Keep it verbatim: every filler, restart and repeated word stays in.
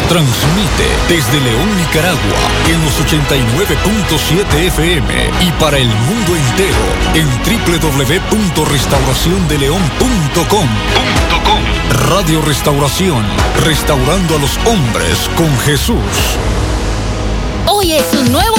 Transmite desde León, Nicaragua, en los ochenta y nueve punto siete F M y para el mundo entero en doble u doble u doble u punto restauración de león punto com. Radio Restauración, restaurando a los hombres con Jesús. Hoy es un nuevo